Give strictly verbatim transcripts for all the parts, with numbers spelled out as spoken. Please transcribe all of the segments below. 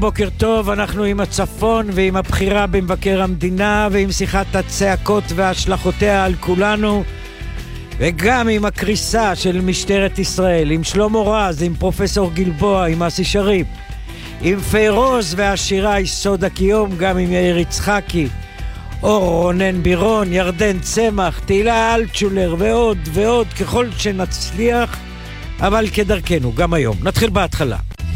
בוקר טוב, אנחנו עם הצפון ועם הבחירה במבקר המדינה ועם שיחת הצעקות והשלכותיה על כולנו וגם עם הקריסה של משטרת ישראל, עם שלמה רז, עם פרופסור גלבוע, עם אסי שריף, עם פיירוז והשירה יסוד הקיום, גם עם יאיר יצחקי, אור רונן בירון, ירדן צמח, תהילה אלטשולר ועוד ועוד ככל שנצליח, אבל כדרכנו גם היום. נתחיל בהתחלה.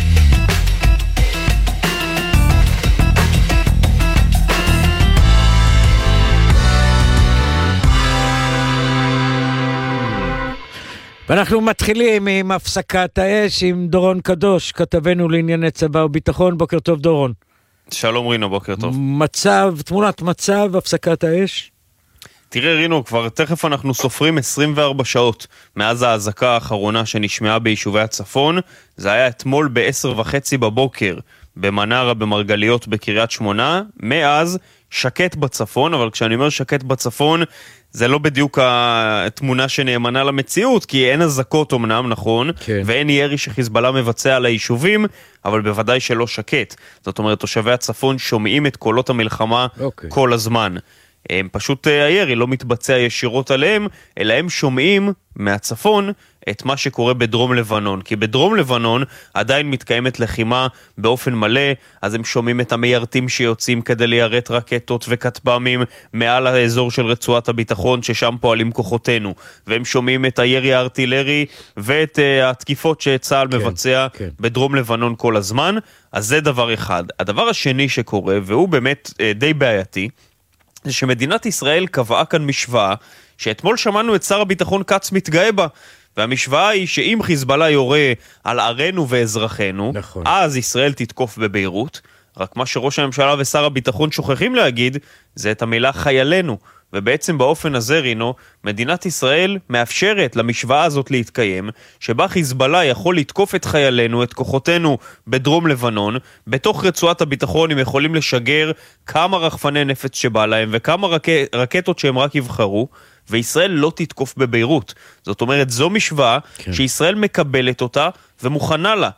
ואנחנו מתחילים עם הפסקת האש עם דורון קדוש, כתבנו לענייני צבא וביטחון. בוקר טוב דורון. שלום רינו, בוקר טוב. מצב, תמונת מצב, הפסקת האש? תראה רינו, כבר תכף אנחנו סופרים עשרים וארבע שעות מאז ההזקה האחרונה שנשמעה ביישובי הצפון. זה היה אתמול ב-עשר וחצי בבוקר במנרה במרגליות בקריית שמונה. מאז שקט בצפון, אבל כשאני אומר שקט בצפון זה לא בדיוק התמונה שנאמנה למציאות, כי אין הזקות אמנם, נכון, כן. ואין ירי שחיזבאללה מבצע על היישובים, אבל בוודאי שלא שקט. זאת אומרת, תושבי הצפון שומעים את קולות המלחמה אוקיי. כל הזמן. הם פשוט, הירי לא מתבצע ישירות עליהם, אלא הם שומעים מהצפון את מה שקורה בדרום לבנון. כי בדרום לבנון עדיין מתקיימת לחימה באופן מלא, אז הם שומעים את המיירטים שיוצאים כדי ליירט רקטות וכטב"מים מעל האזור של רצועת הביטחון, ששם פועלים כוחותינו. והם שומעים את הירי הארטילרי ואת uh, התקיפות שצה"ל כן, מבצע כן. בדרום לבנון כל הזמן. אז זה דבר אחד. הדבר השני שקורה, והוא באמת uh, די בעייתי, זה שמדינת ישראל קבעה כאן משוואה, שאתמול שמענו את שר הביטחון קץ מתגאה בה, והמשוואה היא שאם חיזבאללה יורה על ערינו ואזרחינו, נכון. אז ישראל תתקוף בביירות, רק מה שראש הממשלה ושר הביטחון שוכחים להגיד, זה את המילה חיילינו, ובעצם באופן הזה רינו, מדינת ישראל מאפשרת למשוואה הזאת להתקיים, שבה חיזבאללה יכול לתקוף את חיילינו, את כוחותינו בדרום לבנון, בתוך רצועת הביטחון הם יכולים לשגר כמה רחפני נפץ שבא להם, וכמה רק... רקטות שהם רק יבחרו, וישראל לא תתקוף בביירות. זאת אומרת, זו משוואה כן. שישראל מקבלת אותה ומוכנה לה.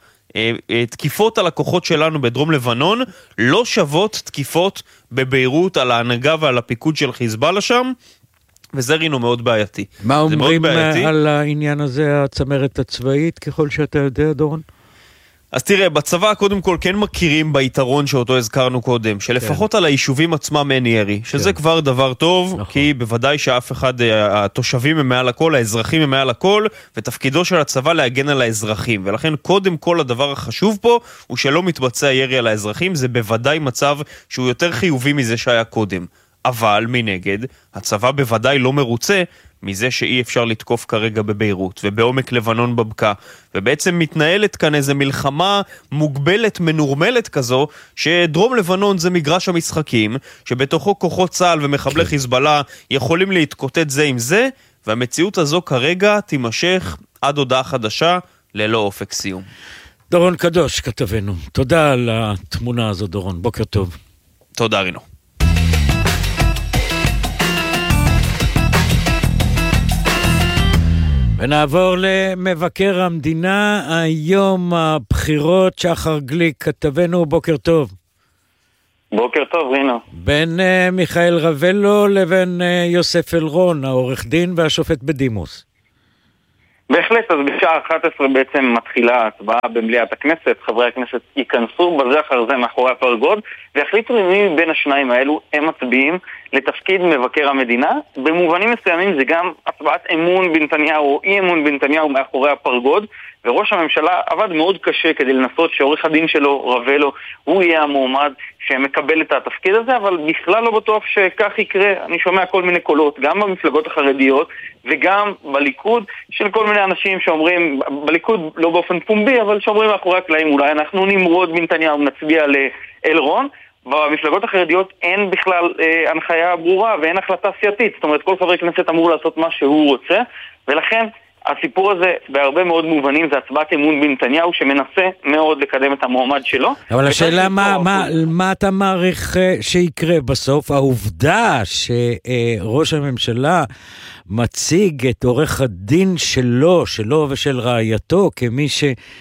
תקיפות על הכוחות שלנו בדרום לבנון לא שוות תקיפות בביירות על ההנהגה ועל הפיקוד של חיזבאללה שם, וזה רינו מאוד בעייתי. מה אומרים על העניין הזה הצמרת הצבאית ככל שאתה יודע דורון? אז תראה, בצבא קודם כל כן מכירים ביתרון שאותו הזכרנו קודם, שלפחות כן. על היישובים עצמם אין ירי, שזה כן. כבר דבר טוב, נכון. כי בוודאי שאף אחד, התושבים הם מעל הכל, האזרחים הם מעל הכל, ותפקידו של הצבא להגן על האזרחים, ולכן קודם כל הדבר החשוב פה, הוא שלא מתבצע ירי על האזרחים, זה בוודאי מצב שהוא יותר חיובי מזה שהיה קודם. אבל מנגד, הצבא בוודאי לא מרוצה מזה שאי אפשר לתקוף כרגע בביירות ובעומק לבנון בבקע, ובעצם מתנהלת כאן איזו מלחמה מוגבלת, מנורמלת כזו, שדרום לבנון זה מגרש המשחקים, שבתוכו כוחות צה"ל ומחבלי חיזבאללה יכולים להתקוטט זה עם זה, והמציאות הזו כרגע תימשך עד הודעה חדשה ללא אופק סיום. דורון קדוש כתבנו, תודה על התמונה הזו דורון, בוקר טוב. תודה רינו. ונעבור למבקר המדינה, היום הבחירות, שחר גליק כתבנו, בוקר טוב. בוקר טוב רינו. בין uh, מיכאל רבלו לבין uh, יוסף אלרון, העורך דין והשופט בדימוס. בהחלט, אז בשעה אחת עשרה בעצם מתחילה ההצבעה במליאת הכנסת, חברי הכנסת ייכנסו בזה אחר זה מאחורי הפרגוד, והחליטו מי בין השניים האלו הם מצביעים לתפקיד מבקר המדינה. במובנים מסוימים זה גם הצבעת אמון בנתניהו או אי אמון בנתניהו מאחורי הפרגוד, וראש הממשלה עבד מאוד קשה כדי לנסות שעורך הדין שלו, רבלו, הוא יהיה המועמד שמקבל את התפקיד הזה, אבל בכלל לא בטוח שכך יקרה. אני שומע כל מיני קולות, גם במפלגות החרדיות וגם בליכוד, של כל מיני אנשים שאומרים, בליכוד לא באופן פומבי, אבל שאומרים מאחורי הקלעים, אולי אנחנו נמרוד בנתניהו, נצביע לאלרון. במפלגות החרדיות אין בכלל אה, הנחיה ברורה ואין החלטה סיעתית, זאת אומרת כל חבר כנסת אמור לעשות מה שהוא רוצה, ולכן הסיפור הזה בהרבה מאוד מובנים זה הצבעת אמון בנתניהו שמנסה מאוד לקדם את המועמד שלו. אבל השאלה מה, מה, מה אתה מעריך שיקרה בסוף? העובדה שראש הממשלה מציג את עורך הדין שלו, שלו ושל רעייתו, כמי ש...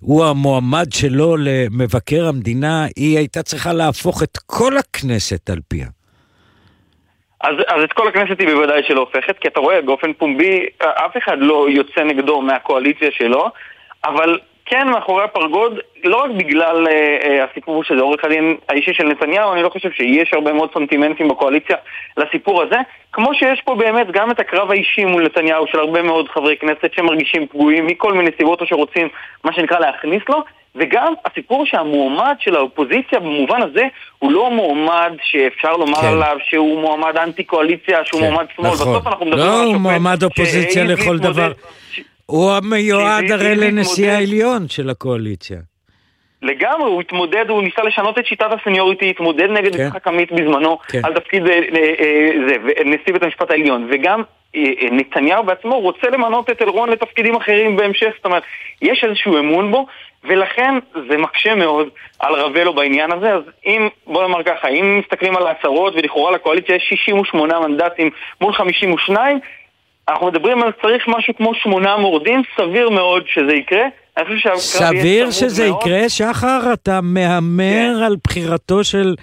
הוא המועמד שלו למבקר המדינה, היא הייתה צריכה להפוך את כל הכנסת על פיה. אז, אז את כל הכנסת היא בוודאי שלא הופכת, כי אתה רואה, באופן פומבי, אף אחד לא יוצא נגדו מהקואליציה שלו, אבל כן, מאחורי הפרגוד, לא רק בגלל אה, הסיפור שזה עורך הדין האישי של נתניהו, אני לא חושב שיש הרבה מאוד סנטימנטים בקואליציה לסיפור הזה, כמו שיש פה באמת גם את הקרב האישי מול נתניהו של הרבה מאוד חברי כנסת שמרגישים פגועים מכל מיני סיבות או שרוצים מה שנקרא להכניס לו, וגם הסיפור שהמועמד של האופוזיציה במובן הזה הוא לא מועמד שאפשר לומר כן. עליו שהוא מועמד אנטי קואליציה, שהוא כן. מועמד שמאל. נכון. בסוף אנחנו מדברים לא, על הוא מועמד אופוזיציה לכל דבר. ש... הוא המיועד הרי לנשיא העליון של הקואליציה. לגמרי, הוא התמודד, הוא ניסה לשנות את שיטת הסניוריטי, התמודד נגד כן. יצחק עמית בזמנו כן. על תפקיד זה, נשיא בית המשפט העליון, וגם נתניהו בעצמו רוצה למנות את אלרון לתפקידים אחרים בהמשך, זאת אומרת, יש איזשהו אמון בו, ולכן זה מקשה מאוד על רבלו בעניין הזה. אז אם, בוא נאמר ככה, אם מסתכלים על ההצהרות ולכאורה לקואליציה יש שישים ושמונה מנדטים מול חמישים ושניים, אנחנו מדברים על צריך משהו כמו שמונה מורדים, סביר מאוד שזה יקרה. סביר שזה יקרה, שחר? אתה מהמר על בחירתו של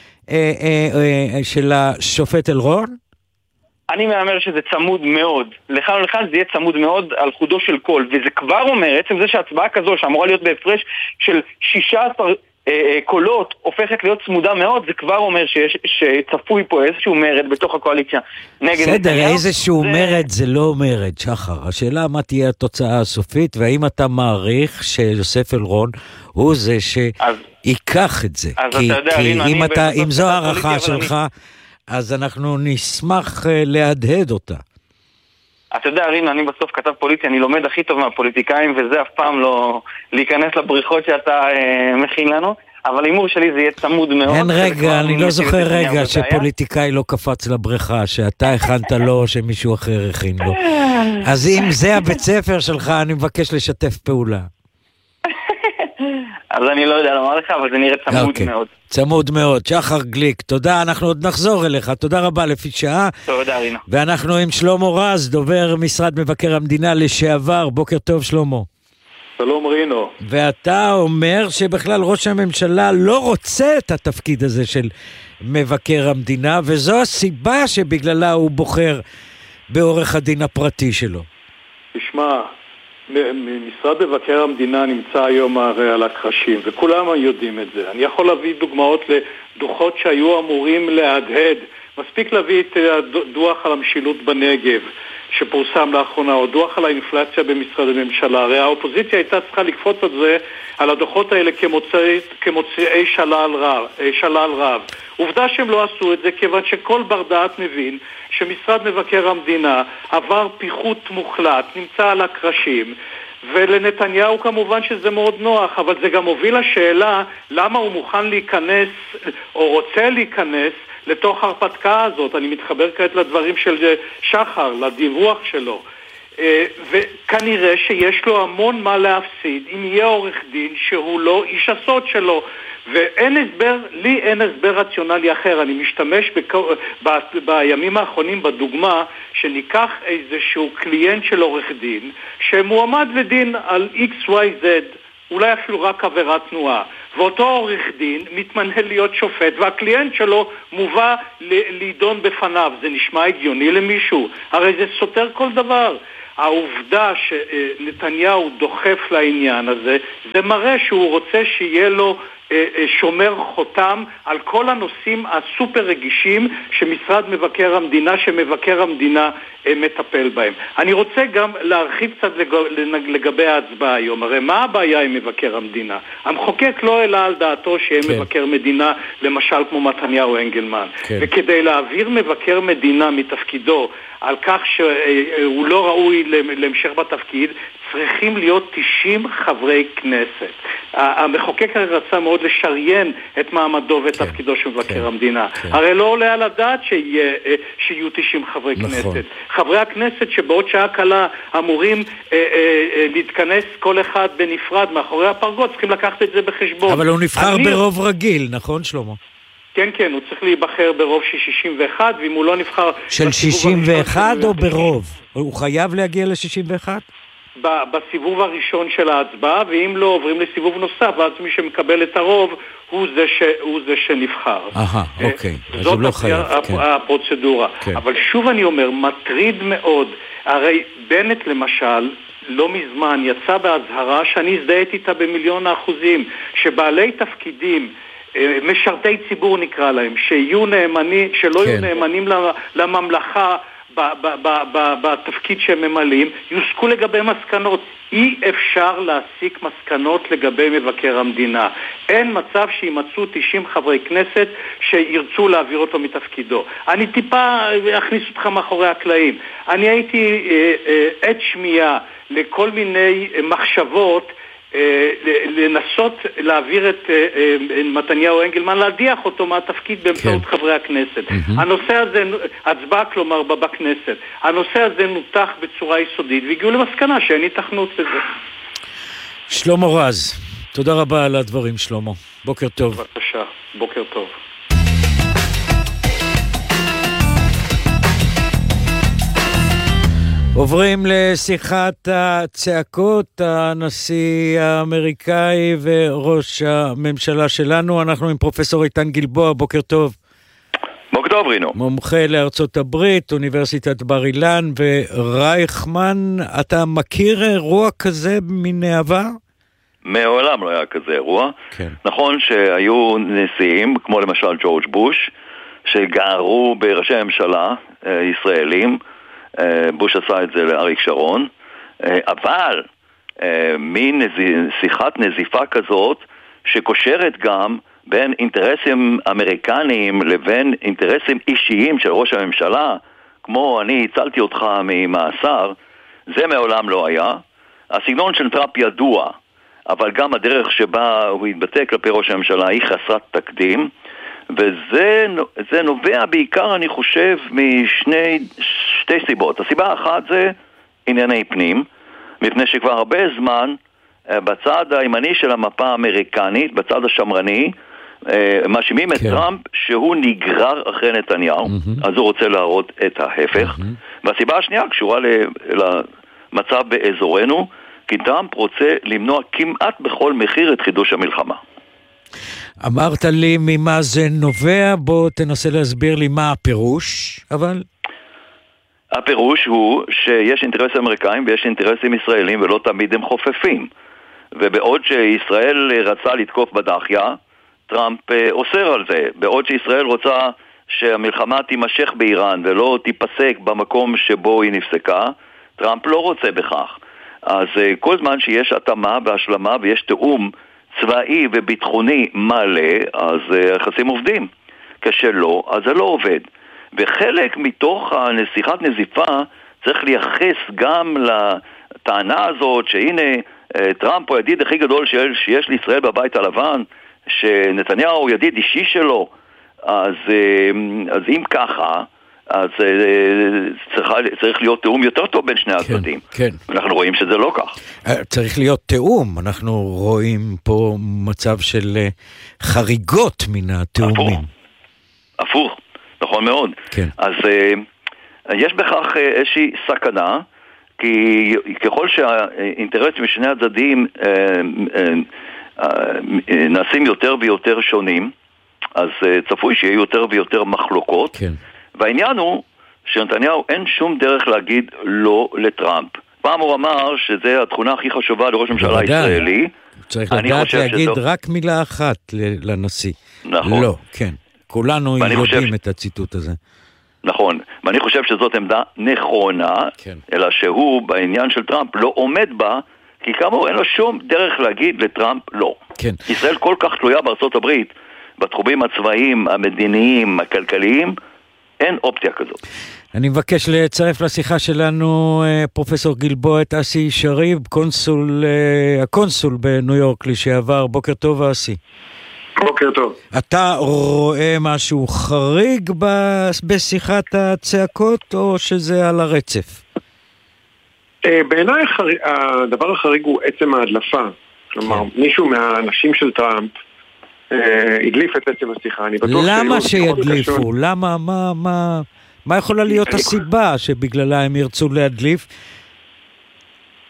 של השופט אלרון? אני מאמר שזה צמוד מאוד. לכאן ולכאן זה יהיה צמוד מאוד על חודו של כל, וזה כבר אומר, עצם זה שהצבעה כזו שאמורה להיות בהפרש של שישה עשר קולות הופכת להיות צמודה מאוד, זה כבר אומר שיש, שצפוי פה איזשהו מרד בתוך הקואליציה נגד נתניהו. בסדר, איזשהו זה... מרד זה לא מרד, שחר. השאלה מה תהיה התוצאה הסופית, והאם אתה מעריך שיוסף אלרון הוא זה שיקח את זה. אז כי, אתה יודע, כי רינו, אם, אתה, אם זו הערכה שלך, אני... אז אנחנו נשמח להדהד אותה. אתה יודע, רינו, אני בסוף כתב פוליטי, אני לומד הכי טוב מהפוליטיקאים, וזה אף פעם לא להיכנס לבריחות שאתה אה, מכין לנו, אבל האימור שלי זה יהיה צמוד מאוד. אין רגע, אני לא זוכר רגע שפוליטיקאי לא קפץ לבריכה, שאתה הכנת לו או שמישהו אחר הכין לו. אז אם זה הבית ספר שלך, אני מבקש לשתף פעולה. אז אני לא יודע לומר לך, אבל זה נראה צמוד okay. מאוד. צמוד מאוד. שחר גליק, תודה, אנחנו עוד נחזור אליך. תודה רבה לפי שעה. תודה, רינו. ואנחנו עם שלמה רז, דובר משרד מבקר המדינה לשעבר. בוקר טוב, שלמה. שלום, רינו. ואתה אומר שבכלל ראש הממשלה לא רוצה את התפקיד הזה של מבקר המדינה, וזו הסיבה שבגללה הוא בוחר בעורך הדין הפרטי שלו. תשמע, משרד מבקר המדינה נמצא היום הרי על הקרשים, וכולם יודעים את זה. אני יכול להביא דוגמאות לדוחות שהיו אמורים להדהד. מספיק להביא את הדוח על המשילות בנגב שפורסם לאחרונה, או דוח על האינפלציה במשרד הממשלה. הרי האופוזיציה הייתה צריכה לקפוץ את זה, על הדוחות האלה כמוצאי, כמוצאי שלל רב, שלל רב. עובדה שהם לא עשו את זה, כיוון שכל בר דעת מבין שמשרד מבקר המדינה עבר פיחות מוחלט, נמצא על הקרשים, ולנתניהו כמובן שזה מאוד נוח, אבל זה גם הוביל לשאלה למה הוא מוכן להיכנס, או רוצה להיכנס, לתוך הרפתקה הזאת. אני מתחבר כעת לדברים של שחר, לדיווח שלו. וכנראה שיש לו המון מה להפסיד אם יהיה עורך דין שהוא לא איש הסוד שלו. ואין הסבר, לי אין הסבר רציונלי אחר. אני משתמש בכ... ב... בימים האחרונים בדוגמה שניקח איזשהו קליינט של עורך דין שמועמד לדין על אקס וואי זד, אולי אפילו רק עבירת תנועה, ואותו עורך דין מתמנה להיות שופט, והקליינט שלו מובא להידון בפניו. זה נשמע הגיוני למישהו? הרי זה סותר כל דבר. העובדה שנתניהו דוחף לעניין הזה, זה מראה שהוא רוצה שיהיה לו שומר חותם על כל הנושאים הסופר רגישים שמשרד מבקר המדינה, שמבקר המדינה מטפל בהם. אני רוצה גם להרחיב קצת לגבי ההצבעה היום. הרי מה הבעיה עם מבקר המדינה? המחוקק לא העלה על דעתו שיהיה כן. מבקר מדינה, למשל כמו מתניהו אנגלמן. כן. וכדי להעביר מבקר מדינה מתפקידו על כך שהוא לא ראוי להמשך בתפקיד, צריכים להיות תשעים חברי כנסת. המחוקק רצה מאוד לשריין את מעמדו ואת תפקידו של מבקר המדינה. הרי לא עולה על הדעת שיהיו תשעים חברי כנסת. חברי הכנסת שבעוד שעה קלה אמורים להתכנס כל אחד בנפרד מאחורי הפרגוד, צריכים לקחת את זה בחשבון. אבל הוא נבחר ברוב רגיל, נכון שלמה? כן, כן, הוא צריך להיבחר ברוב של שישים ואחת, ואם הוא לא נבחר... של שישים ואחת או ברוב? הוא חייב להגיע ל-שישים ואחת? בסיבוב הראשון של ההצבעה, ואם לא עוברים לסיבוב נוסף, ואז מי שמקבל את הרוב הוא זה, ש, הוא זה שנבחר. אהה, אוקיי. זאת לא חייב, הפ... כן. הפרוצדורה. כן. אבל שוב אני אומר, מטריד מאוד. הרי בנט למשל, לא מזמן יצא בהצהרה שאני הזדהיתי איתה במיליון האחוזים, שבעלי תפקידים, משרתי ציבור נקרא להם, שיהיו נאמנים, שלא כן. יהיו נאמנים לממלכה, בתפקיד שהם ממלאים, יוסקו לגבי מסקנות. אי אפשר להסיק מסקנות לגבי מבקר המדינה. אין מצב שימצאו תשעים חברי כנסת שירצו להעביר אותו מתפקידו. אני טיפה אכניס אותך מאחורי הקלעים. אני הייתי עת שמיעה לכל מיני מחשבות לנסות להעביר את מתניהו אנגלמן, להדיח אותו מהתפקיד באמצעות כן. חברי הכנסת. Mm-hmm. הנושא הזה, הצבעה כלומר בכנסת, הנושא הזה נותח בצורה יסודית, והגיעו למסקנה שאין התכנות לזה. שלמה רז, תודה רבה על הדברים שלמה. בוקר טוב. בבקשה, בוקר טוב. עוברים לשיחת הצעקות, הנשיא האמריקאי וראש הממשלה שלנו. אנחנו עם פרופסור איתן גלבוע, בוקר טוב. בוקר טוב, רינו. מומחה לארצות הברית, אוניברסיטת בר אילן ורייכמן. אתה מכיר אירוע כזה מן העבר? מעולם לא היה כזה אירוע. כן. נכון שהיו נשיאים, כמו למשל ג'ורג' בוש, שגערו בראשי הממשלה ישראלים, בוש עשה את זה לאריק שרון, אבל מין שיחת נזיפה כזאת שקושרת גם בין אינטרסים אמריקניים לבין אינטרסים אישיים של ראש הממשלה, כמו אני הצלתי אותך ממאסר, זה מעולם לא היה. הסגנון של טראמפ ידוע, אבל גם הדרך שבה הוא התבטא כלפי ראש הממשלה היא חסרת תקדים, וזה זה נובע בעיקר, אני חושב, משני שתי סיבות. הסיבה האחת זה ענייני פנים, מפני שכבר הרבה זמן בצד הימני של המפה האמריקנית, בצד השמרני, מאשימים את טראמפ שהוא נגרר אחרי נתניהו, אז הוא רוצה להראות את ההפך. והסיבה השנייה קשורה למצב באזורנו, כי טראמפ רוצה למנוע כמעט בכל מחיר את חידוש המלחמה. אמרת לי ממה זה נובע, בוא תנסה להסביר לי מה הפירוש, אבל... הפירוש הוא שיש אינטרסים אמריקאים ויש אינטרסים ישראלים ולא תמיד הם חופפים. ובעוד שישראל רצה לתקוף בדחיה, טראמפ אוסר על זה. בעוד שישראל רוצה שהמלחמה תימשך באיראן ולא תיפסק במקום שבו היא נפסקה, טראמפ לא רוצה בכך. אז כל זמן שיש התאמה והשלמה ויש תאום צבאי וביטחוני מלא, אז היחסים עובדים. כשלא, אז זה לא עובד. וחלק מתוך הנסיכת נזיפה צריך לייחס גם לטענה הזאת שהנה טראמפ הוא ידיד הכי גדול שיש לישראל בבית הלבן, שנתניהו הוא ידיד אישי שלו. אז, אז אם ככה, אז צריך, צריך להיות תאום יותר טוב בין שני הצדדים. כן, כן. אנחנו רואים שזה לא כך. צריך להיות תאום. אנחנו רואים פה מצב של חריגות מן התאומים. הפוך, הפוך. נכון מאוד. כן. אז יש בכך איזושהי סכנה, כי ככל שהאינטרסים משני הצדדים נעשים יותר ויותר שונים, אז צפוי שיהיה יותר ויותר מחלוקות. כן. והעניין הוא שנתניהו אין שום דרך להגיד לא לטראמפ. פעם הוא אמר שזה התכונה הכי חשובה לראש ממשלה ישראלי. צריך לדעת להגיד שזו... רק מילה אחת לנשיא. נכון. לא, כן. כולנו יודעים חושב... את הציטוט הזה. נכון. ואני חושב שזאת עמדה נכונה, כן. אלא שהוא בעניין של טראמפ לא עומד בה, כי כאמור אין לו שום דרך להגיד לטראמפ לא. כן. ישראל כל כך תלויה בארצות הברית, בתחומים הצבאיים, המדיניים, הכלכליים, אין אופציה כזאת. אני מבקש לצרף לשיחה שלנו פרופסור גלבוע את אסי שריב, קונסול, הקונסול בניו יורק לשעבר. בוקר טוב אסי. בוקר טוב. אתה רואה משהו חריג בשיחת הצעקות או שזה על הרצף? בעיניי הדבר החריג הוא עצם ההדלפה. כלומר, מישהו מהאנשים של טראמפ הדליף את עצם השיחה. למה שידליפו? למה? מה, מה, מה יכולה להיות הסיבה שבגללה הם ירצו להדליף?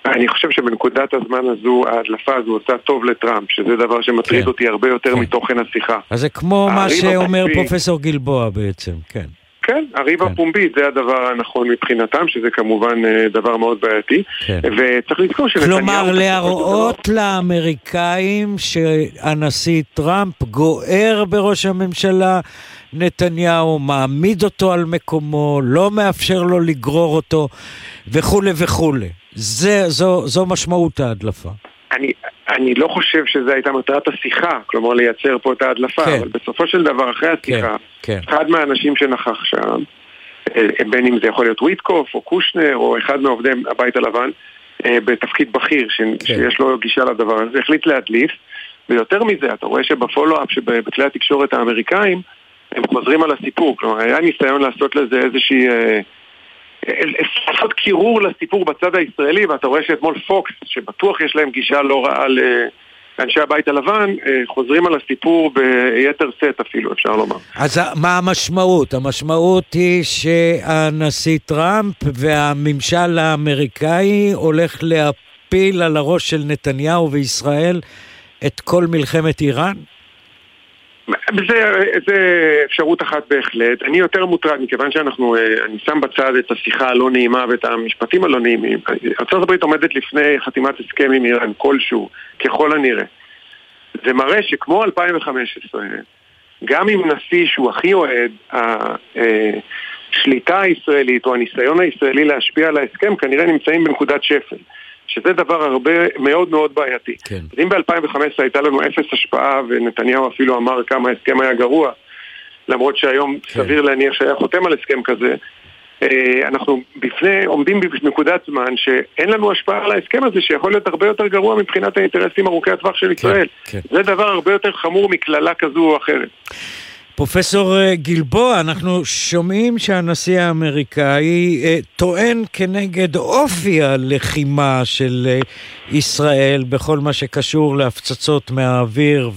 אני חושב שבנקודת הזמן הזו, ההדלפה הזו עושה טוב לטראמפ, שזה דבר שמטריד אותי הרבה יותר מתוכן השיחה. אז זה כמו מה שאומר פרופסור גלבוע בעצם, כן. כן, הריב הפומבי זה הדבר הנכון מבחינתם, שזה כמובן דבר מאוד בעייתי, וצריך לזכור שנתניהו... כלומר, להראות לאמריקאים שהנשיא טראמפ גוער בראש הממשלה, נתניהו מעמיד אותו על מקומו, לא מאפשר לו לגרור אותו, וכו' וכו'. זה, זו, זו משמעות ההדלפה. אני, אני לא חושב שזה הייתה מטרת השיחה, כלומר לייצר פה את ההדלפה, כן. אבל בסופו של דבר אחרי השיחה, כן, כן. אחד מהאנשים שנכח שם, בין אם זה יכול להיות וויטקוף או קושנר או אחד מעובדי הבית הלבן, בתפקיד בכיר ש, כן. שיש לו גישה לדבר הזה, החליט להדליף, ויותר מזה, אתה רואה שבפולו-אפ שבכלי התקשורת האמריקאים, הם חוזרים על הסיפור, כלומר היה ניסיון לעשות לזה איזושהי... לעשות קירור לסיפור בצד הישראלי, ואתה רואה שאתמול פוקס, שבטוח יש להם גישה לא רעה לאנשי הבית הלבן, חוזרים על הסיפור ביתר סט אפילו, אפשר לומר. אז מה המשמעות? המשמעות היא שהנשיא טראמפ והממשל האמריקאי הולך להפיל על הראש של נתניהו וישראל את כל מלחמת איראן? זה, זה אפשרות אחת בהחלט. אני יותר מוטרד, מכיוון שאנחנו, אני שם בצד את השיחה הלא נעימה ואת המשפטים הלא נעימים. ארצות הברית עומדת לפני חתימת הסכם עם איראן כלשהו, ככל הנראה. זה מראה שכמו אלפיים וחמש עשרה, גם אם נשיא שהוא הכי אוהד, השליטה הישראלית או הניסיון הישראלי להשפיע על ההסכם, כנראה נמצאים בנקודת שפל. שזה דבר הרבה מאוד מאוד בעייתי. כן. אם ב-אלפיים וחמש עשרה הייתה לנו אפס השפעה, ונתניהו אפילו אמר כמה ההסכם היה גרוע, למרות שהיום כן. סביר להניח שהיה חותם על הסכם כזה, אנחנו בפני, עומדים בנקודת זמן שאין לנו השפעה על ההסכם הזה, שיכול להיות הרבה יותר גרוע מבחינת האינטרסים ארוכי הטווח של ישראל. כן. כן. זה דבר הרבה יותר חמור מכללה כזו או אחרת. פרופסור גלבוע, אנחנו שומעים שהנשיא האמריקאי טוען כנגד אופי הלחימה של ישראל בכל מה שקשור להפצצות מהאוויר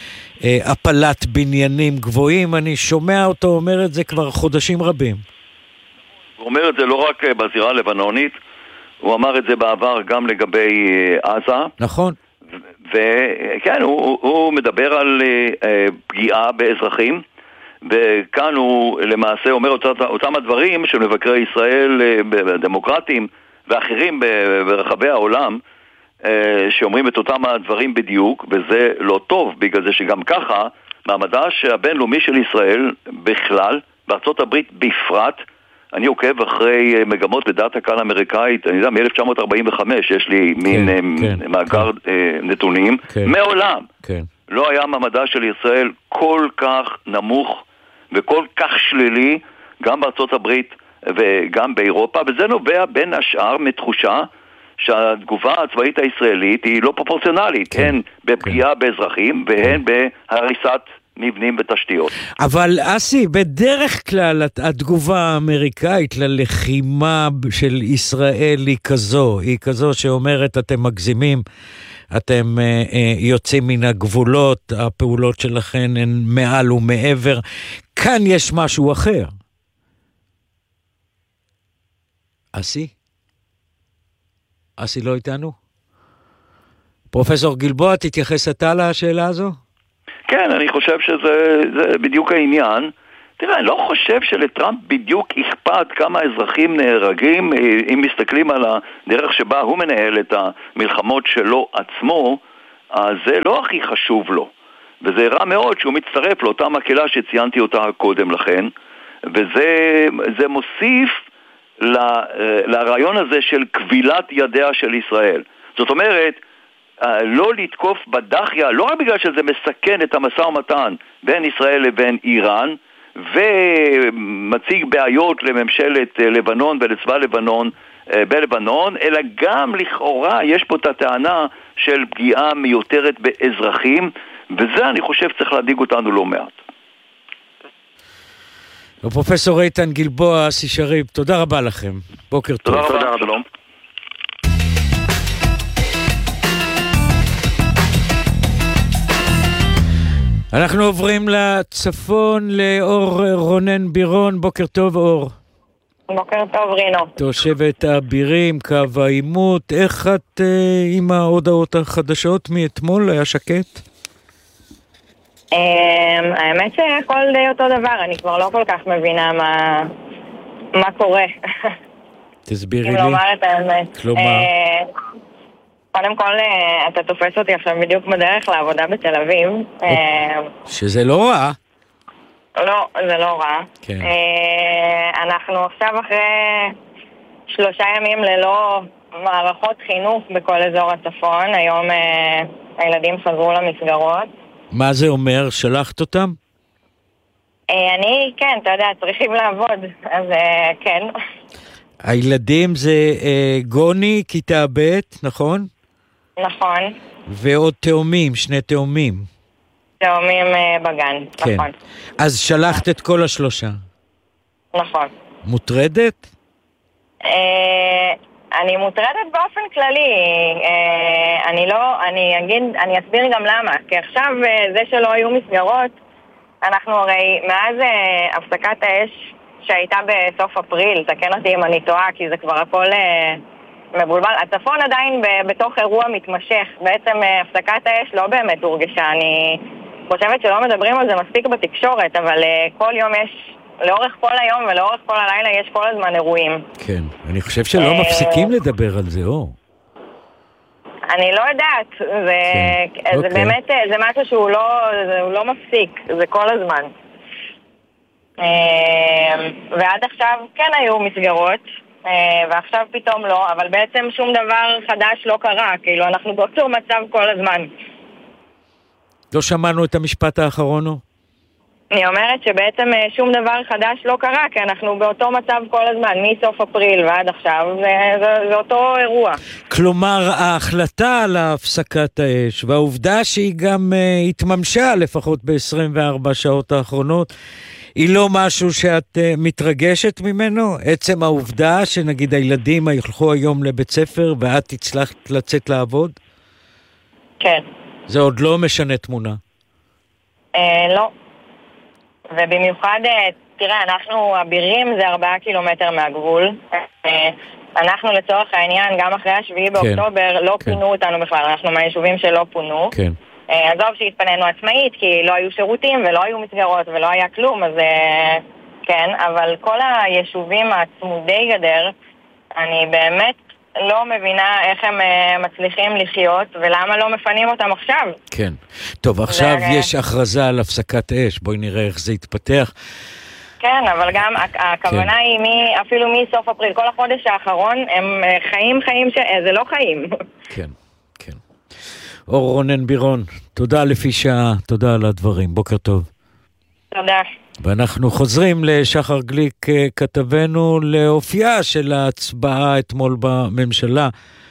והפלת בניינים גבוהים. אני שומע אותו אומר את זה כבר חודשים רבים. הוא אומר את זה לא רק בזירה הלבנונית, הוא אמר את זה בעבר גם לגבי עזה. נכון. וכן, הוא, הוא מדבר על פגיעה באזרחים, וכאן הוא למעשה אומר אותם, אותם הדברים של מבקרי ישראל דמוקרטים ואחרים ברחבי העולם, שאומרים את אותם הדברים בדיוק, וזה לא טוב, בגלל זה שגם ככה מעמדה שהבינלאומי של ישראל בכלל, בארצות הברית בפרט, אני עוקב אחרי מגמות בדעת הקהל האמריקאית, אני יודע, מ-אלף תשע מאות ארבעים וחמש יש לי מין כן, מאגר כן. נתונים, כן. מעולם כן. לא היה מעמדה של ישראל כל כך נמוך וכל כך שלילי, גם בארצות הברית וגם באירופה, וזה נובע בין השאר מתחושה שהתגובה הצבאית הישראלית היא לא פרופורציונלית, כן. הן בפגיעה כן. באזרחים והן כן. בהריסת מבנים ותשתיות. אבל אסי, בדרך כלל התגובה האמריקאית ללחימה של ישראל היא כזו, היא כזו שאומרת אתם מגזימים, אתם אה, אה, יוצאים מן הגבולות, הפעולות שלכם הן מעל ומעבר. כאן יש משהו אחר. אסי? אסי לא איתנו? פרופסור גלבוע, תתייחס אתה לשאלה הזו? כן, אני חושב שזה זה בדיוק העניין. תראה, אני לא חושב שלטראמפ בדיוק אכפת כמה אזרחים נהרגים, אם מסתכלים על הדרך שבה הוא מנהל את המלחמות שלו עצמו, אז זה לא הכי חשוב לו. וזה רע מאוד שהוא מצטרף לאותה מקהלה שציינתי אותה קודם לכן, וזה זה מוסיף ל, לרעיון הזה של כבילת ידיה של ישראל. זאת אומרת, לא לתקוף בדחיה, לא רק בגלל שזה מסכן את המשא ומתן בין ישראל לבין איראן, ומציג בעיות לממשלת לבנון ולצבא לבנון בלבנון, אלא גם לכאורה יש פה את הטענה של פגיעה מיותרת באזרחים, וזה אני חושב צריך להדאיג אותנו לא מעט. פרופסור איתן גלבוע, אסי שריב, תודה רבה לכם. בוקר טוב. תודה רבה, שלום. אנחנו עוברים לצפון, לאור רונן בירון. בוקר טוב, אור. בוקר טוב, רינו. תושבת האבירים, קו העימות, איך את אה, עם ההודעות החדשות מאתמול? היה שקט? אה, האמת שהכל די אותו דבר, אני כבר לא כל כך מבינה מה, מה קורה. תסבירי לי. אם לומר את האמת. כלומר? אה, קודם כל, אה, אתה תופס אותי עכשיו בדיוק בדרך לעבודה בתל אביב. אה, שזה לא רע. לא, זה לא רע. כן. אה, אנחנו עכשיו אחרי שלושה ימים ללא מערכות חינוך בכל אזור הצפון. היום אה, הילדים חזרו למסגרות. מה זה אומר? שלחת אותם? אה, אני, כן, אתה יודע, צריכים לעבוד. אז אה, כן. הילדים זה אה, גוני, כיתה ב', נכון? נכון. ועוד תאומים, שני תאומים. תאומים אה, בגן, כן. נכון. אז שלחת את כל השלושה. נכון. מוטרדת? אה, אני מוטרדת באופן כללי. אה, אני לא, אני אגיד, אני אסביר גם למה. כי עכשיו אה, זה שלא היו מסגרות, אנחנו הרי מאז אה, הפסקת האש שהייתה בסוף אפריל, תקן אותי אם אני טועה, כי זה כבר הכל אה, מבולבל. הצפון עדיין ב- בתוך אירוע מתמשך. בעצם אה, הפסקת האש לא באמת הורגשה. אני חושבת שלא מדברים על זה מספיק בתקשורת, אבל אה, כל יום יש, לאורך כל היום ולאורך כל הלילה יש כל הזמן אירועים. כן, אני חושב שלא מפסיקים לדבר על זה, או. אני לא יודעת, זה, כן. זה אוקיי. באמת, זה משהו שהוא לא, זה, הוא לא מפסיק, זה כל הזמן. ועד עכשיו כן היו מסגרות, ועכשיו פתאום לא, אבל בעצם שום דבר חדש לא קרה, כאילו אנחנו באותו מצב כל הזמן. לא שמענו את המשפט האחרון, או? אני אומרת שבעצם שום דבר חדש לא קרה, כי אנחנו באותו מצב כל הזמן, מסוף אפריל ועד עכשיו, זה, זה, זה אותו אירוע. כלומר, ההחלטה על הפסקת האש, והעובדה שהיא גם uh, התממשה לפחות ב-עשרים וארבע שעות האחרונות, היא לא משהו שאת uh, מתרגשת ממנו? עצם העובדה שנגיד הילדים ילכו היום לבית ספר ואת הצלחת לצאת לעבוד? כן. זה עוד לא משנה תמונה. אה, לא. ובמיוחד, תראה, אנחנו, אבירים זה ארבעה קילומטר מהגבול. אנחנו לצורך העניין, גם אחרי השביעי באוקטובר, לא פינו אותנו בכלל, אנחנו מהיישובים שלא פונו. כן. עזוב שהתפנינו עצמאית, כי לא היו שירותים ולא היו מסגרות ולא היה כלום, אז כן, אבל כל היישובים הצמודי גדר, אני באמת לא מבינה איך הם מצליחים לחיות ולמה לא מפנים אותם עכשיו. כן. טוב, עכשיו יש הכרזה על הפסקת אש, בואי נראה איך זה יתפתח. כן, אבל גם הכוונה היא אפילו מסוף אפריל, כל החודש האחרון הם חיים חיים שזה לא חיים. כן, כן. אור רונן בירון, תודה לפי שעה, תודה על הדברים, בוקר טוב. תודה. ואנחנו חוזרים לשחר גליק כתבנו לאופייה של ההצבעה אתמול בממשלה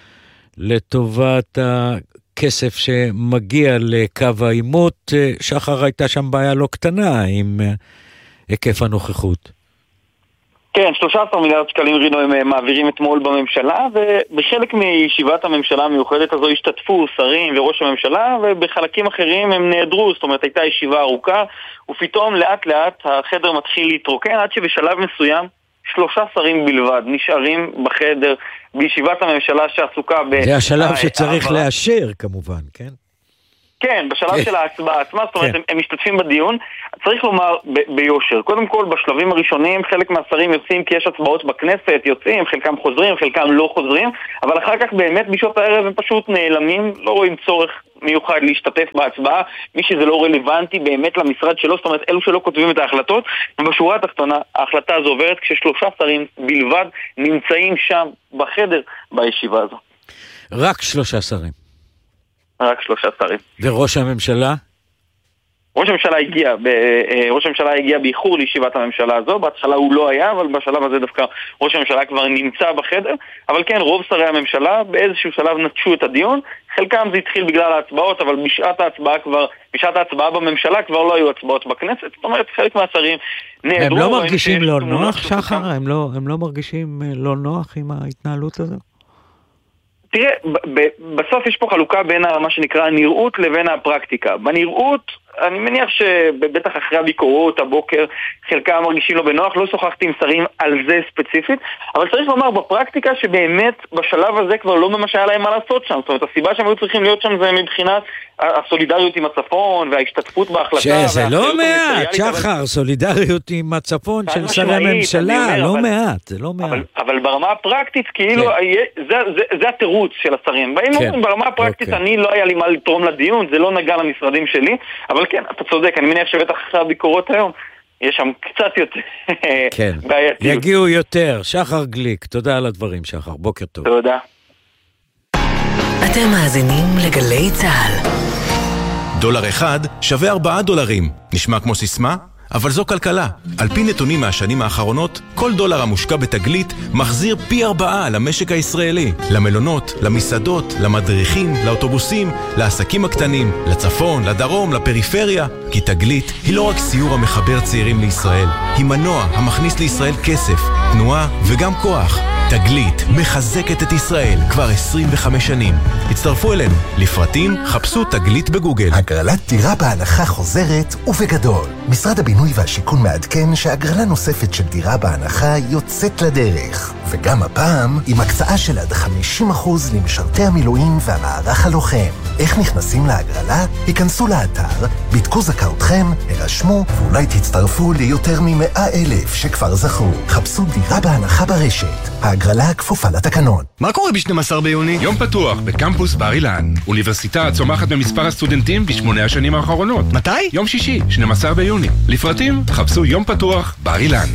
לטובת הכסף שמגיע לקו העימות. שחר, הייתה שם בעיה לא קטנה עם היקף הנוכחות. כן, שלושה עשר מיליארד שקלים רינו הם מעבירים אתמול בממשלה, ובחלק מישיבת הממשלה המיוחדת הזו השתתפו שרים וראש הממשלה, ובחלקים אחרים הם נעדרו, זאת אומרת הייתה ישיבה ארוכה, ופתאום לאט לאט החדר מתחיל להתרוקן, עד שבשלב מסוים שלושה שרים בלבד נשארים בחדר בישיבת הממשלה שעסוקה ב... זה השלב שצריך לאשר כמובן, כן? כן, בשלב של ההצבעה עצמה, זאת אומרת, הם משתתפים בדיון. צריך לומר ביושר, קודם כל בשלבים הראשונים חלק מהשרים יוצאים כי יש הצבעות בכנסת, יוצאים, חלקם חוזרים, חלקם לא חוזרים, אבל אחר כך באמת בשעות הערב הם פשוט נעלמים, לא רואים צורך מיוחד להשתתף בהצבעה, מי שזה לא רלוונטי באמת למשרד שלו, זאת אומרת, אלו שלא כותבים את ההחלטות, ובשורה התחתונה, ההחלטה הזו עוברת כששלושה שרים בלבד נמצאים שם בחדר בישיבה הזו. רק שלושה שרים. רק שלושה שרים. וראש הממשלה? ראש הממשלה הגיע, ב, ראש הממשלה הגיע באיחור לישיבת הממשלה הזו, בהתחלה הוא לא היה, אבל בשלב הזה דווקא ראש הממשלה כבר נמצא בחדר, אבל כן, רוב שרי הממשלה באיזשהו שלב נטשו את הדיון, חלקם זה התחיל בגלל ההצבעות, אבל בשעת ההצבעה כבר, בשעת ההצבעה בממשלה כבר לא היו הצבעות בכנסת, זאת אומרת, חלק מהשרים נעדרו. הם לא מרגישים לא נוח, שחר? הם לא, הם לא מרגישים לא נוח עם ההתנהלות הזו? תראה, בסוף יש פה חלוקה בין מה שנקרא הנראות לבין הפרקטיקה. בנראות אני מניח שבטח אחרי הביקורות הבוקר חלקם מרגישים לא בנוח, לא שוחחתי עם שרים על זה ספציפית, אבל צריך לומר בפרקטיקה שבאמת בשלב הזה כבר לא ממש היה להם מה לעשות שם. זאת אומרת, הסיבה שהם היו צריכים להיות שם זה מבחינת הסולידריות עם הצפון וההשתתפות בהחלטה. שזה לא מעט, שחר, סולידריות עם הצפון של שרי ממשלה, לא מעט, זה לא מעט. אבל ברמה הפרקטית, כאילו, זה התירוץ של השרים. באים אומרים, ברמה הפרקטית אני לא היה לי מה לתרום לדיון, זה לא נגע למשרדים שלי, אבל כן, אתה צודק, אני מניח שבטח אחרי הביקורות היום, יש שם קצת יותר בעייתיות. יגיעו יותר. שחר גליק, תודה על הדברים, שחר, בוקר טוב. תודה. אתם מאזינים לגלי צהל. דולר אחד שווה ארבעה דולרים. נשמע כמו סיסמה? אבל זו כלכלה. על פי נתונים מהשנים האחרונות, כל דולר המושקע בתגלית מחזיר פי ארבעה למשק הישראלי. למלונות, למסעדות, למדריכים, לאוטובוסים, לעסקים הקטנים, לצפון, לדרום, לפריפריה. כי תגלית היא לא רק סיור המחבר צעירים לישראל, היא מנוע המכניס לישראל כסף, תנועה וגם כוח. תגלית מחזקת את ישראל כבר עשרים וחמש שנים. הצטרפו אלינו. לפרטים חפשו תגלית בגוגל. הגרלת דירה בהנחה חוזרת ובגדול. משרד הבינוי והשיכון מעדכן שהגרלה נוספת של דירה בהנחה יוצאת לדרך. וגם הפעם עם הקצאה של עד חמישים אחוז למשרתי המילואים והמערך הלוחם. איך נכנסים להגרלה? היכנסו לאתר, בדקו זכאותכם, הרשמו ואולי תצטרפו ליותר ממאה אלף שכבר זכו. חפשו דירה בהנחה ברשת. ההגרלה כפופה לתקנון. מה קורה ב-שנים עשר ביוני? יום פתוח בקמפוס בר אילן. אוניברסיטה צומחת במספר הסטודנטים בשמונה השנים האחרונות. מתי? יום שישי, שנים עשר ביוני. לפרטים, חפשו יום פתוח בר אילן.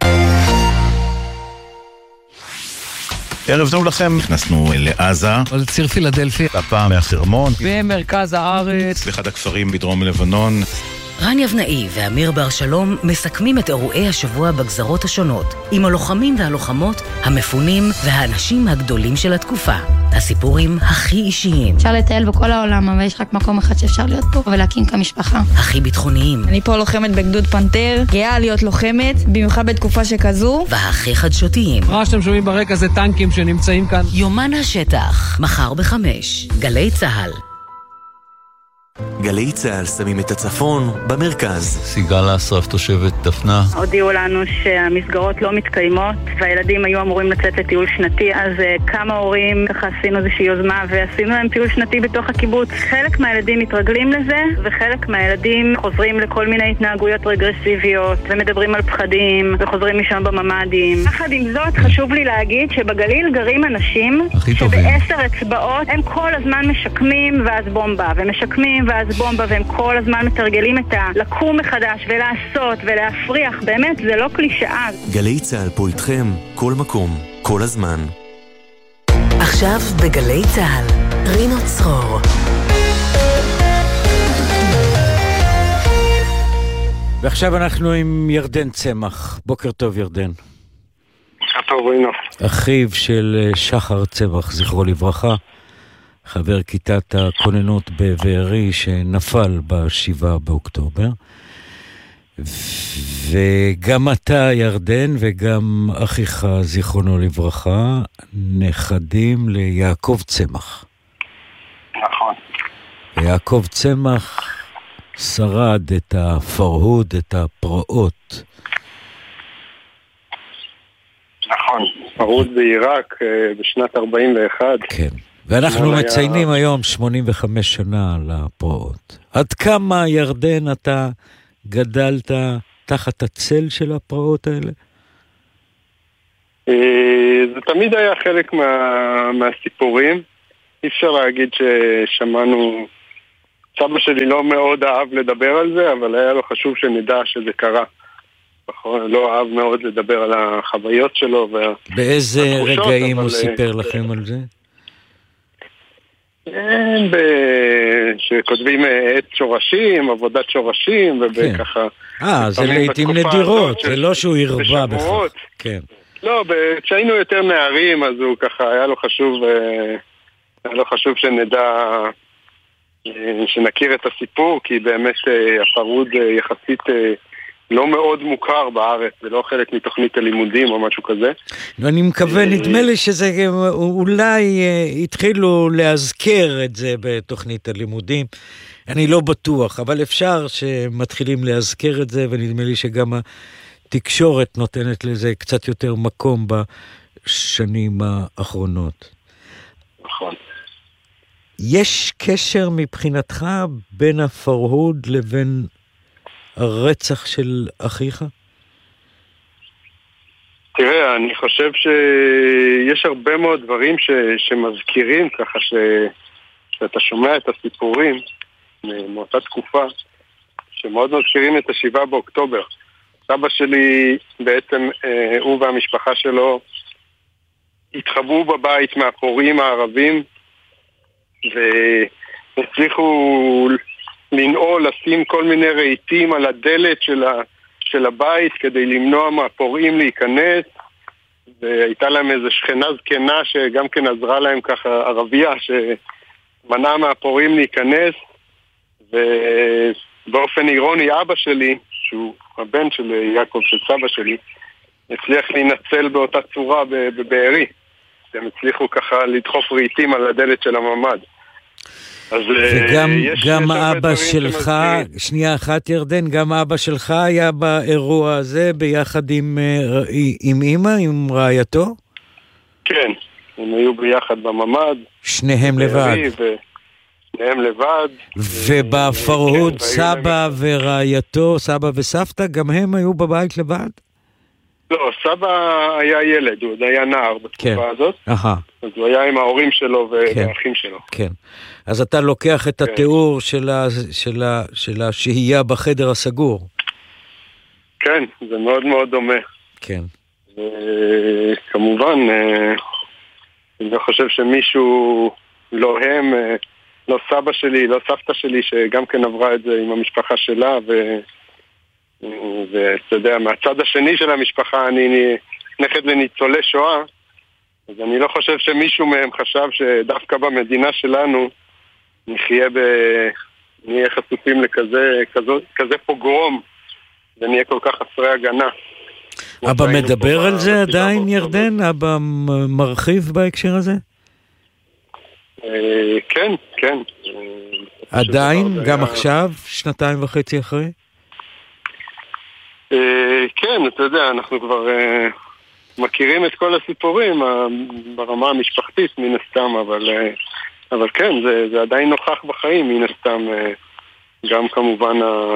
ערב טוב לכם, נכנסנו לעזה, על ציר פילדלפי, הפעם מהחרמון, במרכז הארץ, באחד הכפרים בדרום לבנון. רן יבנאי ואמיר בר שלום מסכמים את אירועי השבוע בגזרות השונות, עם הלוחמים והלוחמות, המפונים והאנשים הגדולים של התקופה. הסיפורים הכי אישיים. אפשר לטייל בכל העולם, אבל יש רק מקום אחד שאפשר להיות פה, ולהקים כמשפחה. הכי ביטחוניים. אני פה לוחמת בגדוד פנתר, גאה להיות לוחמת, במיוחד בתקופה שכזו. והכי חדשותיים. מה שאתם שומעים ברקע זה טנקים שנמצאים כאן. יומן השטח, מחר בחמש, גלי צהל. גלי צהל שמים את הצפון במרכז. סיגל אסרף תושבת דפנה. הודיעו לנו שהמסגרות לא מתקיימות והילדים היו אמורים לצאת לטיול שנתי, אז כמה הורים ככה עשינו איזושהי יוזמה ועשינו להם טיול שנתי בתוך הקיבוץ. חלק מהילדים מתרגלים לזה וחלק מהילדים חוזרים לכל מיני התנהגויות רגרסיביות ומדברים על פחדים וחוזרים משם בממדים. יחד עם זאת חשוב לי להגיד שבגליל גרים אנשים שבעשר אצבעות הם כל הזמן משקמים ואז בומבה ומשקמים ואז בומבה, והם כל הזמן מתרגלים את הלקום מחדש ולעשות ולהפריח. באמת, זה לא קלישאה. גלי צהל פה איתכם, כל מקום, כל הזמן. עכשיו בגלי צהל, רינו צרור. ועכשיו אנחנו עם ירדן צמח. בוקר טוב, ירדן. טוב, רינו. אחיו של שחר צמח, זכרו לברכה. חבר כיתת הכוננות בבארי שנפל בשבעה באוקטובר. וגם אתה, ירדן, וגם אחיך, זיכרונו לברכה, נכדים ליעקב צמח. נכון. יעקב צמח שרד את הפרהוד, את הפרעות. נכון, פרהוד בעיראק בשנת ארבעים ואחת. כן. ואנחנו מציינים היה... היום שמונים וחמש שנה לפרעות. עד כמה, ירדן, אתה גדלת תחת הצל של הפרעות האלה? זה תמיד היה חלק מה... מהסיפורים. אי אפשר להגיד ששמענו... סבא שלי לא מאוד אהב לדבר על זה, אבל היה לו חשוב שנדע שזה קרה. לא אהב מאוד לדבר על החוויות שלו. וה... באיזה רגעים אבל... הוא סיפר לכם על זה? כן, שכותבים עת שורשים, עבודת שורשים, ובככה... אה, זה לעתים נדירות, זה לא שהוא הרבה בכך. כן. לא, כשהיינו יותר נערים, אז הוא ככה, היה לו חשוב, היה לו חשוב שנדע, שנכיר את הסיפור, כי באמת הפרהוד יחסית לא מאוד מוכר בארץ, זה לא חלק מתוכנית הלימודים או משהו כזה. אני מקווה, נדמה לי שזה אולי התחילו להזכר את זה בתוכנית הלימודים, אני לא בטוח, אבל אפשר שמתחילים להזכר את זה, ונדמה לי שגם התקשורת נותנת לזה קצת יותר מקום בשנים האחרונות. נכון. יש קשר מבחינתך בין הפרהוד לבין הרצח של אחיך? תראה, אני חושב שיש הרבה מאוד דברים ש, שמזכירים, ככה ש, שאתה שומע את הסיפורים מאותה תקופה, שמאוד מזכירים את השבעה באוקטובר. סבא שלי בעצם, הוא והמשפחה שלו, התחבאו בבית מהפורעים הערבים, והצליחו לנעול, לשים כל מיני רהיטים על הדלת של, ה, של הבית כדי למנוע מהפורעים להיכנס, והייתה להם איזו שכנה זקנה שגם כן עזרה להם ככה, ערבייה שמנעה מהפורעים להיכנס, ובאופן אירוני אבא שלי, שהוא הבן של יעקב של סבא שלי, הצליח להינצל באותה צורה בבארי. הם הצליחו ככה לדחוף רהיטים על הדלת של הממד. וגם גם אבא שלך, שנייה אחת ירדן, גם אבא שלך היה באירוע הזה ביחד עם, עם אמא, עם רעייתו? כן, הם היו ביחד בממד. שניהם לבד. שניהם לבד. ובפרהוד סבא ורעייתו, סבא וסבתא, גם הם היו בבית לבד? לא, סבא היה ילד, הוא היה נער בתקופה הזאת. אז הוא היה עם ההורים שלו והאחים שלו. כן. אז אתה לוקח את התיאור של השהייה בחדר הסגור. כן, זה מאוד מאוד דומה. כן. כמובן, אני חושב שמישהו, לא הם, לא סבא שלי, לא סבתא שלי, שגם כן עברה את זה עם המשפחה שלה, ו... ואתה יודע, מהצד השני של המשפחה אני נכד לניצולי שואה, אז אני לא חושב שמישהו מהם חשב שדווקא במדינה שלנו נחיה ב... נהיה חשופים לכזה כזה, כזה פוגרום ונהיה כל כך חסרי הגנה. אבא מדבר על זה עדיין, ירדן? אבא מרחיב בהקשר הזה? כן, כן. עדיין? גם עכשיו? שנתיים וחצי אחרי? כן, אתה יודע, אנחנו כבר מכירים את כל הסיפורים ברמה המשפחתית מן הסתם, אבל, אבל כן, זה, זה עדיין נוכח בחיים מן הסתם, גם כמובן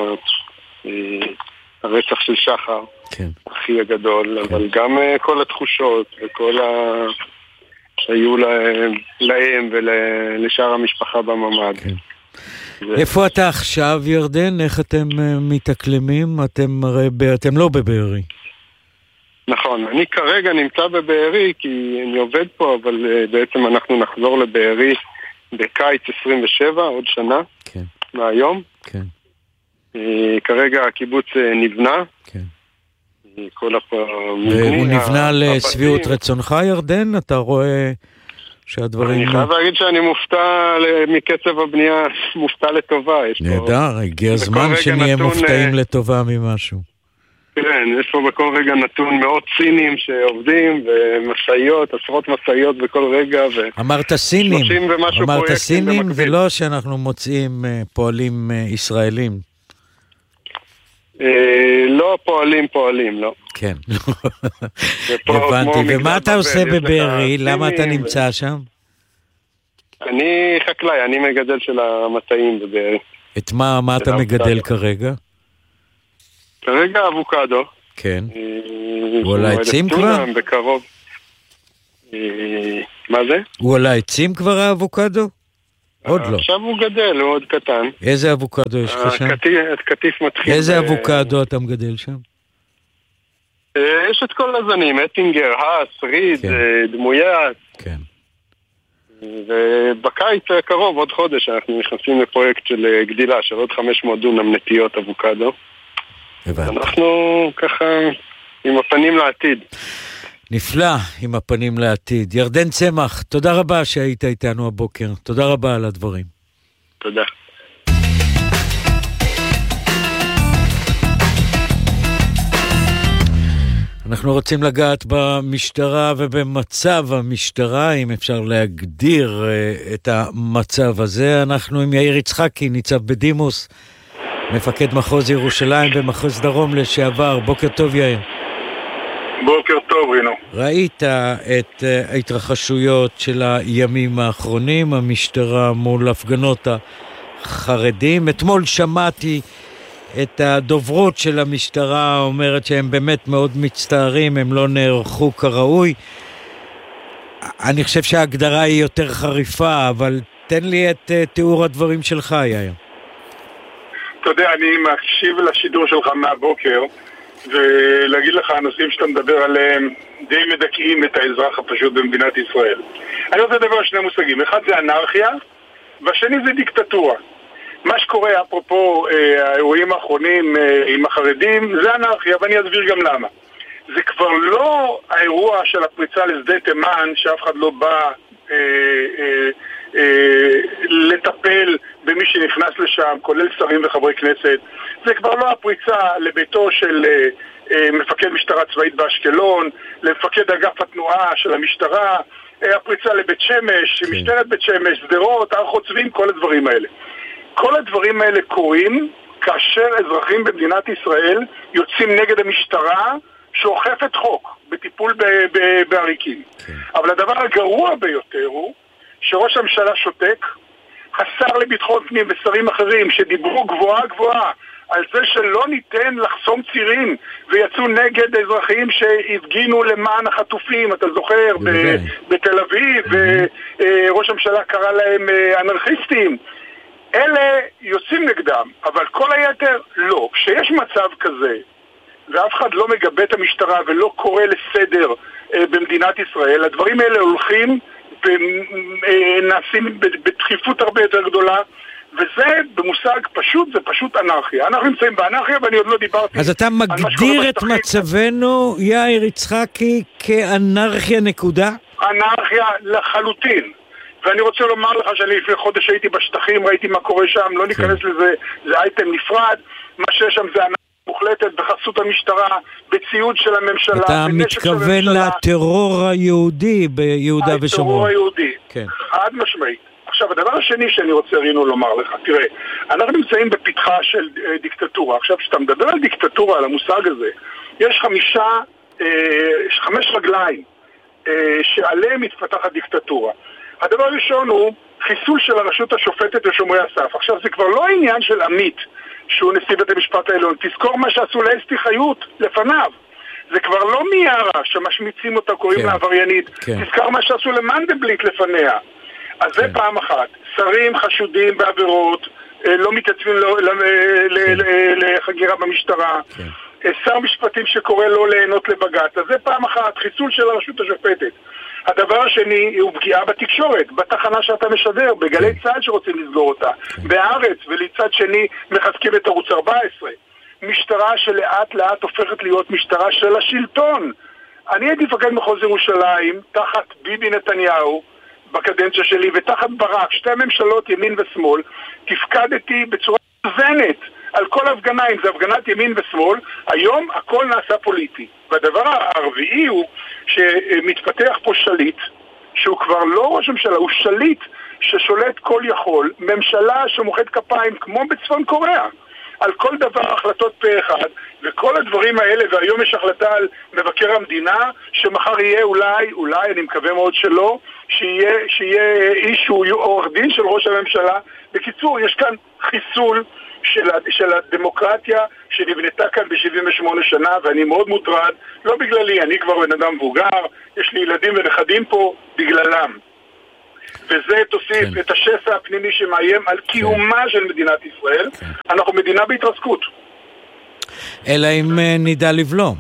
הרצח של שחר, כן. הכי הגדול, כן. אבל גם כל התחושות וכל ה... שהיו להם ולשאר המשפחה בממד. כן. איפה אתה עכשיו, ירדן? איך אתם מתאקלמים? אתם, אתם לא בבארי. נכון, אני כרגע נמצא בבארי כי אני עובד פה, אבל בעצם אנחנו נחזור לבארי בקיץ עשרים ושבע, עוד שנה, כן. מהיום. כן. כרגע הקיבוץ נבנה. כן. כל הפ... והוא נבנה לסביעות רצונך, ירדן? אתה רואה... שהדברים... אני חייב להגיד שאני מופתע מקצב הבנייה, מופתע לטובה. נהדר, הגיע הזמן שנהיה מופתעים לטובה ממשהו. כן, יש פה בכל רגע נתון מאות סינים שעובדים, ומסעיות, עשרות מסעיות בכל רגע. אמרת סינים, אמרת סינים, ולא שאנחנו מוצאים פועלים ישראלים. לא פועלים פועלים, לא. כן, הבנתי. ומה אתה עושה בבארי? למה אתה נמצא שם? אני חקלאי, אני מגדל של המטעים בבארי. את מה, מה אתה מגדל כרגע? כרגע אבוקדו. כן. הוא עלה עצים כבר? בקרוב. מה זה? הוא עלה עצים כבר האבוקדו? עוד לא. עכשיו הוא גדל, הוא עוד קטן. איזה אבוקדו יש לך שם? הקטיף מתחיל. איזה אבוקדו אתה מגדל שם? יש את כל הזנים, אטינגר, האס, ריד, דמויה. כן. ובקיץ הקרוב, עוד חודש, אנחנו נכנסים לפרויקט של גדילה, של עוד חמש מאות דונם נטיות אבוקדו. הבנתי. אנחנו ככה עם הפנים לעתיד. נפלא, עם הפנים לעתיד. ירדן צמח, תודה רבה שהיית איתנו הבוקר. תודה רבה על הדברים. תודה. אנחנו רוצים לגעת במשטרה ובמצב המשטרה, אם אפשר להגדיר uh, את המצב הזה. אנחנו עם יאיר יצחקי, ניצב בדימוס, מפקד מחוז ירושלים ומחוז דרום לשעבר. בוקר טוב יאיר. בוקר טוב רינו. ראית את uh, ההתרחשויות של הימים האחרונים, המשטרה מול הפגנות החרדים. אתמול שמעתי את הדוברות של המשטרה אומרת שהם באמת מאוד מצטערים, הם לא נערכו כראוי. אני חושב שההגדרה היא יותר חריפה, אבל תן לי את uh, תיאור הדברים שלך, יאיר. אתה יודע, אני מקשיב לשידור שלך מהבוקר, ולהגיד לך, הנושאים שאתה מדבר עליהם די מדכאים את האזרח הפשוט במדינת ישראל. אני רוצה לדבר על שני מושגים, אחד זה אנרכיה, והשני זה דיקטטורה. מה שקורה אפרופו אה, האירועים האחרונים אה, עם החרדים זה אנרכיה, ואני אסביר גם למה. זה כבר לא האירוע של הפריצה לשדה תימן שאף אחד לא בא אה, אה, אה, לטפל במי שנכנס לשם, כולל שרים וחברי כנסת. זה כבר לא הפריצה לביתו של אה, אה, מפקד משטרה צבאית באשקלון, למפקד אגף התנועה של המשטרה, אה, הפריצה לבית שמש, כן. משטרת בית שמש, שדרות, הר חוצבים, כל הדברים האלה. כל הדברים האלה קורים כאשר אזרחים במדינת ישראל יוצאים נגד המשטרה שאוכפת חוק בטיפול בעריקים. כן. אבל הדבר הגרוע ביותר הוא שראש הממשלה שותק, השר לביטחון פנים ושרים אחרים שדיברו גבוהה גבוהה על זה שלא ניתן לחסום צירים ויצאו נגד אזרחים שהפגינו למען החטופים, אתה זוכר, ב- בתל אביב, וראש הממשלה קרא להם אנרכיסטים. אלה יוצאים נגדם, אבל כל היתר לא. כשיש מצב כזה, ואף אחד לא מגבה את המשטרה ולא קורא לסדר אה, במדינת ישראל, הדברים האלה הולכים ונעשים בדחיפות הרבה יותר גדולה, וזה במושג פשוט, זה פשוט אנרכיה. אנחנו נמצאים באנרכיה ואני עוד לא דיברתי. אז אתה מגדיר את מצבנו, יאיר יצחקי, כאנרכיה נקודה? אנרכיה לחלוטין. ואני רוצה לומר לך שאני לפני חודש הייתי בשטחים, ראיתי מה קורה שם, לא ניכנס לזה, זה אייטם נפרד, מה שיש שם זה אנרכיה מוחלטת בחסות המשטרה, בציוד של הממשלה. אתה מתכוון לטרור היהודי ביהודה ושומרון. הטרור היהודי, חד משמעית. עכשיו, הדבר השני שאני רוצה רינו לומר לך, תראה, אנחנו נמצאים בפתחה של דיקטטורה. עכשיו, כשאתה מדבר על דיקטטורה, על המושג הזה, יש חמישה, חמש רגליים שעליהם מתפתחת דיקטטורה. הדבר הראשון הוא חיסול של הרשות השופטת ושומרי הסף. עכשיו, זה כבר לא עניין של עמית, שהוא נשיא בית המשפט העליון. תזכור מה שעשו לאסתי חיות לפניו. זה כבר לא מיארה שמשמיצים אותה, קוראים כן. לה עבריינית. כן. תזכור מה שעשו למנדלבליט לפניה. אז כן. זה פעם אחת. שרים חשודים בעבירות, לא מתייצבים לחגירה במשטרה. כן. שר משפטים שקורא לא ליהנות לבג"ץ. אז זה פעם אחת, חיסול של הרשות השופטת. הדבר השני הוא פגיעה בתקשורת, בתחנה שאתה משדר, בגלי צה"ל שרוצים לסגור אותה, בארץ, ולצד שני מחזקים את ערוץ ארבע עשרה. משטרה שלאט לאט הופכת להיות משטרה של השלטון. אני הייתי מפקד מחוז ירושלים, תחת ביבי נתניהו, בקדנציה שלי, ותחת ברק, שתי ממשלות ימין ושמאל, תפקדתי בצורה מובנת על כל הפגנה, אם זה הפגנת ימין ושמאל, היום הכל נעשה פוליטי. והדבר הרביעי הוא שמתפתח פה שליט, שהוא כבר לא ראש ממשלה, הוא שליט ששולט כל יכול, ממשלה שמוחאת כפיים כמו בצפון קוריאה, על כל דבר החלטות פה אחד, וכל הדברים האלה, והיום יש החלטה על מבקר המדינה, שמחר יהיה אולי, אולי, אני מקווה מאוד שלא, שיהיה, שיהיה איש שהוא עורך דין של ראש הממשלה. בקיצור, יש כאן חיסול של, של הדמוקרטיה שנבנתה כאן ב-שבעים ושמונה שנה, ואני מאוד מוטרד, לא בגללי, אני כבר בן אדם מבוגר, יש לי ילדים ונכדים פה בגללם. וזה תוסיף כן. את השסע הפנימי שמאיים על כן. קיומה של מדינת ישראל. כן. אנחנו מדינה בהתרסקות. אלא אם נדע לבלום.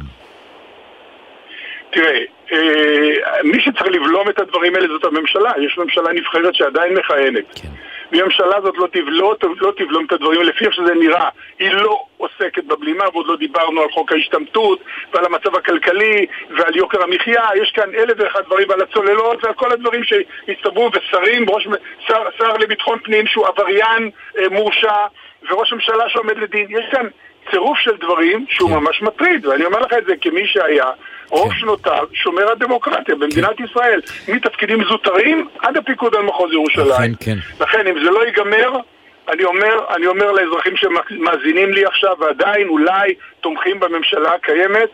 תראה, אה, מי שצריך לבלום את הדברים האלה זאת הממשלה. יש ממשלה נבחרת שעדיין מכהנת. כן. והממשלה הזאת לא תבלום, לא תבלום את הדברים לפי איך שזה נראה. היא לא עוסקת בבלימה, ועוד לא דיברנו על חוק ההשתמטות ועל המצב הכלכלי ועל יוקר המחיה. יש כאן אלף ואחד דברים על הצוללות ועל כל הדברים שהצטברו, ושרים, ראש, שר, שר לביטחון פנים שהוא עבריין אה, מורשע, וראש הממשלה שעומד לדין. יש כאן צירוף של דברים שהוא ממש מטריד, ואני אומר לך את זה כמי שהיה רוב שנותיו שומר הדמוקרטיה במדינת ישראל, מתפקידים זוטרים עד הפיקוד על מחוז ירושלים. לכן אם זה לא ייגמר, אני אומר, אני אומר לאזרחים שמאזינים לי עכשיו ועדיין אולי תומכים בממשלה הקיימת,